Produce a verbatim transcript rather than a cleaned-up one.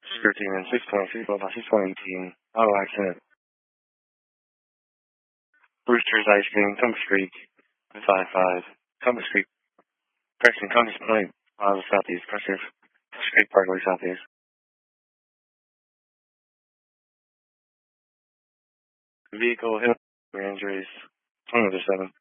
thirteen and six twenty, six twelve, six eighteen. Auto accident. Brewster's Ice Cream, Compass Creek, five five. Compass Creek. Correction, Compass Point, Plaza Southeast. Pressure, Compass Creek Parkway Southeast. Vehicle hit, injuries, twenty to seven.